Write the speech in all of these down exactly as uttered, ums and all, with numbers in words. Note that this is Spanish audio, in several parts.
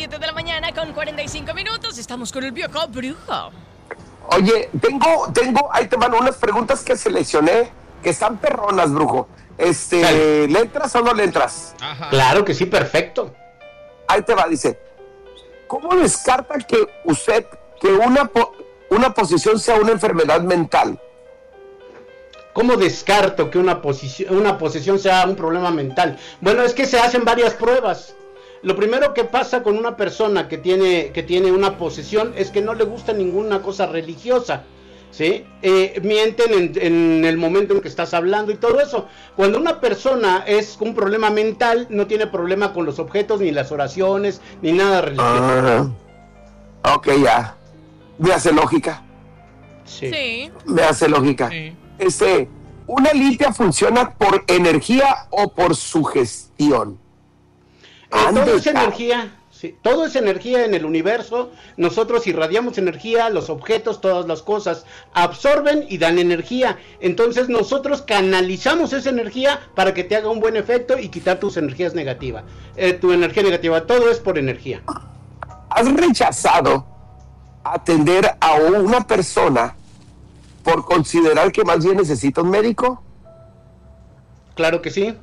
siete de la mañana con cuarenta y cinco minutos. Estamos con el viejo brujo. Oye, tengo, tengo, ahí te van unas preguntas que seleccioné que están perronas, brujo. Este, Dale. ¿Le entras o no le entras? Ajá. Claro que sí, perfecto. Ahí te va, dice, ¿cómo descarta que usted, que una, una posesión sea una enfermedad mental? ¿Cómo descarto que una, posición, una posesión sea un problema mental? Bueno, es que se hacen varias pruebas. Lo primero que pasa con una persona que tiene, que tiene una posesión es que no le gusta ninguna cosa religiosa, ¿sí? Eh, mienten en, en el momento en que estás hablando y todo eso. Cuando una persona es un problema mental, no tiene problema con los objetos, ni las oraciones, ni nada religioso. Uh, ok, ya. Me hace lógica. Sí. sí. Me hace lógica. Sí. Este, ¿una limpia funciona por energía o por sugestión? Eh, todo es energía, sí, todo es energía en el universo. Nosotros irradiamos energía, los objetos, todas las cosas absorben y dan energía. Entonces nosotros canalizamos esa energía para que te haga un buen efecto y quitar tus energías negativas, eh, tu energía negativa. Todo es por energía. ¿Has rechazado atender a una persona por considerar que más bien necesita un médico? Claro que sí.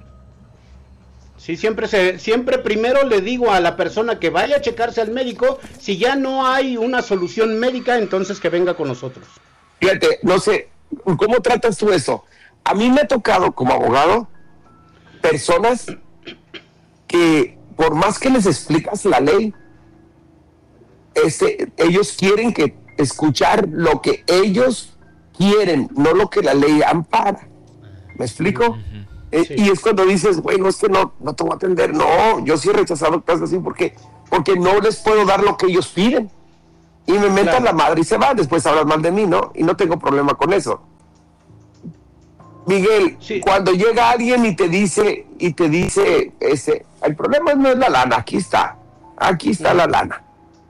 Sí, siempre se, siempre primero le digo a la persona que vaya a checarse al médico, si ya no hay una solución médica, entonces que venga con nosotros. Fíjate, no sé, ¿cómo tratas tú eso? A mí me ha tocado como abogado personas que por más que les explicas la ley, este, ellos quieren que escuchar lo que ellos quieren, no lo que la ley ampara. ¿Me explico? Uh-huh. Eh, sí. Y es cuando dices, bueno, es que no, no te voy a atender. No, yo sí he rechazado cosas así porque, porque no les puedo dar lo que ellos piden. Y me mentan claro. la madre y se van, después hablan mal de mí, ¿no? Y no tengo problema con eso. Miguel, sí. cuando llega alguien y te dice, y te dice, ese, el problema no es la lana, aquí está, aquí está no. la lana.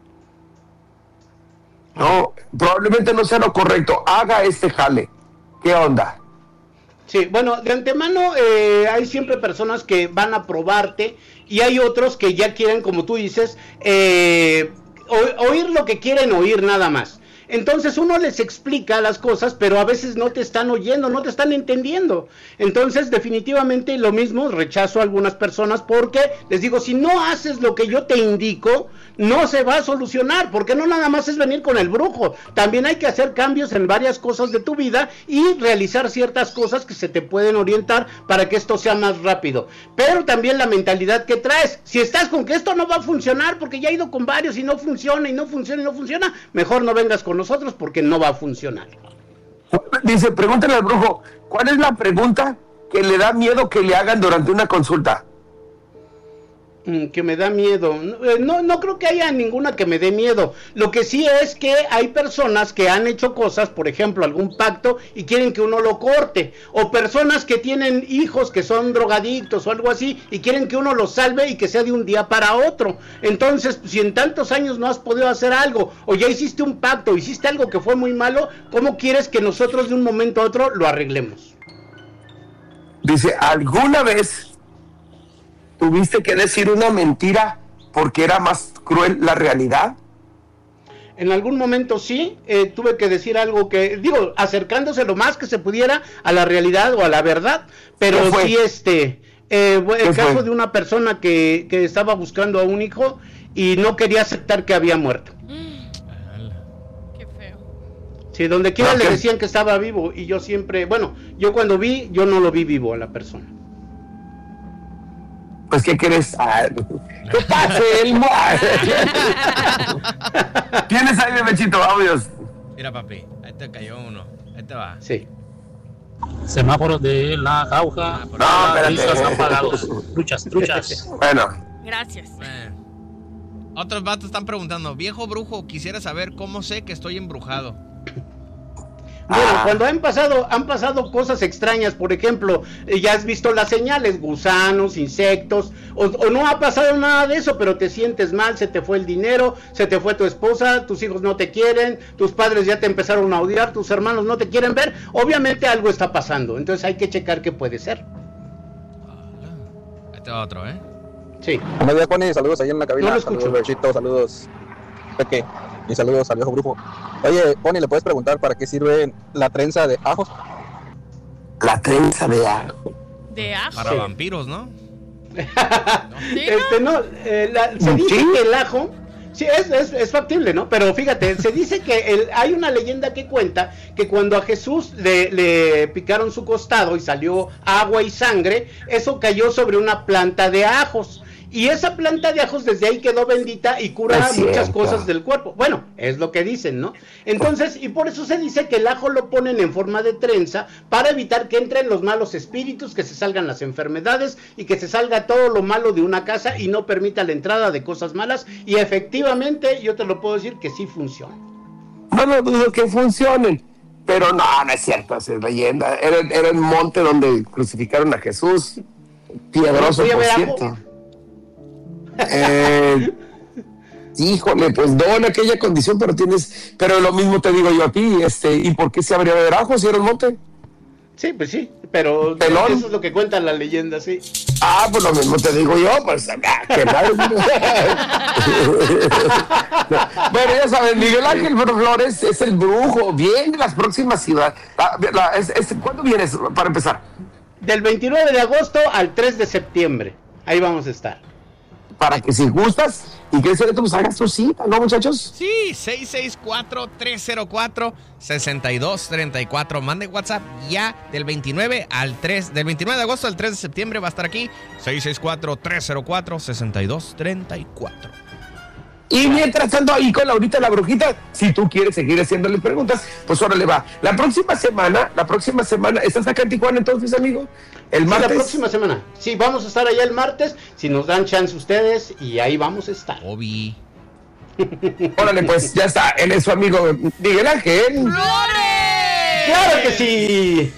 No, probablemente no sea lo correcto, haga este jale. ¿Qué onda? Sí, bueno, de antemano eh, hay siempre personas que van a probarte y hay otros que ya quieren, como tú dices, eh, o, oír lo que quieren oír nada más. Entonces uno les explica las cosas, pero a veces no te están oyendo, no te están entendiendo. Entonces definitivamente lo mismo, rechazo a algunas personas porque les digo, si no haces lo que yo te indico, no se va a solucionar, porque no nada más es venir con el brujo, también hay que hacer cambios en varias cosas de tu vida y realizar ciertas cosas que se te pueden orientar para que esto sea más rápido. Pero también la mentalidad que traes, si estás con que esto no va a funcionar porque ya he ido con varios y no funciona y no funciona y no funciona, mejor no vengas con nosotros porque no va a funcionar. Dice, pregúntale al brujo, ¿cuál es la pregunta que le da miedo que le hagan durante una consulta? Que me da miedo. No, no creo que haya ninguna que me dé miedo. Lo que sí es que hay personas que han hecho cosas, por ejemplo, algún pacto y quieren que uno lo corte. O personas que tienen hijos que son drogadictos o algo así y quieren que uno los salve y que sea de un día para otro. Entonces, si en tantos años no has podido hacer algo o ya hiciste un pacto, hiciste algo que fue muy malo, ¿cómo quieres que nosotros de un momento a otro lo arreglemos? Dice, ¿alguna vez tuviste que decir una mentira porque era más cruel la realidad? En algún momento sí, eh, tuve que decir algo que, digo, acercándose lo más que se pudiera a la realidad o a la verdad, pero sí este, eh, el caso fue? de una persona que, que estaba buscando a un hijo y no quería aceptar que había muerto. Qué feo. Sí, donde quiera okay. le decían que estaba vivo y yo siempre, bueno, yo cuando vi, yo no lo vi vivo a la persona. Pues, ¿qué quieres? Ah, ¿qué pasa, Elmo? ¿Tienes ahí, bebechito, audios? Mira, papi, ahí te cayó uno. Ahí te va. Sí. Semáforos de la Jauja. No, espérate. Apagados. Truchas, truchas. Bueno. Gracias. Bueno. Otros vatos están preguntando, viejo brujo, quisiera saber cómo sé que estoy embrujado. Bueno, ah. cuando han pasado, han pasado cosas extrañas, por ejemplo, eh, ya has visto las señales, gusanos, insectos, o, o no ha pasado nada de eso, pero te sientes mal, se te fue el dinero, se te fue tu esposa, tus hijos no te quieren, tus padres ya te empezaron a odiar, tus hermanos no te quieren ver, obviamente algo está pasando, entonces hay que checar qué puede ser. Ahí te va otro, ¿eh? Sí. Buenos días, Connie. Saludos ahí en la cabina. No lo escucho. Saludos, Berchito. Saludos, Peque. Y saludos al viejo brujo. Oye, Connie, ¿le puedes preguntar para qué sirve la trenza de ajos? La trenza de ajo. De ajo. Para Sí. vampiros, ¿no? ¿Sí, no? Este, no, eh, la- se dice ¿Sí? que el ajo, sí, es, es, es factible, ¿no? Pero fíjate, se dice que el, hay una leyenda que cuenta que cuando a Jesús le, le picaron su costado y salió agua y sangre, eso cayó sobre una planta de ajos. Y esa planta de ajos desde ahí quedó bendita y cura Es muchas cierto. cosas del cuerpo. Bueno, es lo que dicen, ¿no? Entonces, y por eso se dice que el ajo lo ponen en forma de trenza para evitar que entren los malos espíritus, que se salgan las enfermedades y que se salga todo lo malo de una casa y no permita la entrada de cosas malas. Y efectivamente, yo te lo puedo decir que sí funciona. No, no dudo que funcionen. Pero no, no es cierto, es leyenda. Era, era el monte donde crucificaron a Jesús. Piedroso, ¿Voy a por ver cierto. ajo? Eh, híjole, pues no en aquella condición, pero tienes, pero lo mismo te digo yo a ti, este, ¿y por qué se habría de ver ajo si era un monte? Sí, pues sí, pero Pelón. eso es lo que cuenta la leyenda, sí. Ah, pues lo mismo te digo yo, pues ah, qué raro. Bueno, ya saben, Miguel Ángel Flores es el brujo, viene las próximas ciudades. La- la- es- es- ¿Cuándo vienes para empezar? Del veintinueve de agosto al tres de septiembre, ahí vamos a estar. Para que si gustas y quieres hacer, pues hagas tu cita, ¿no, muchachos? Sí, seis seis cuatro, tres cero cuatro, seis dos tres cuatro. Mande WhatsApp ya del veintinueve al tres, del veintinueve de agosto al tres de septiembre va a estar aquí. seis seis cuatro, tres cero cuatro, seis dos tres cuatro. Y mientras tanto ahí con Laurita la brujita, si tú quieres seguir haciéndole preguntas, pues órale va. La próxima semana, la próxima semana, ¿estás acá en Tijuana entonces, amigo? El Sí, martes. la próxima semana. Sí, vamos a estar allá el martes, si nos dan chance ustedes, y ahí vamos a estar. Obi. Órale, pues ya está. Él es su amigo Miguel Ángel. ¡Flores! ¡Claro que sí!